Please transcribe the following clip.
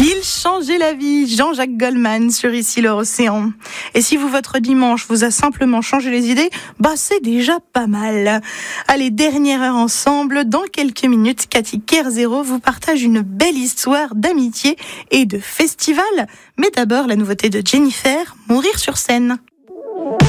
Il changeait la vie, Jean-Jacques Goldman sur Ici leur océan. Et si votre dimanche vous a simplement changé les idées, c'est déjà pas mal. Allez, dernière heure ensemble. Dans quelques minutes, Cathy Kerzero vous partage une belle histoire d'amitié et de festival. Mais d'abord, la nouveauté de Jennifer, Mourir sur scène.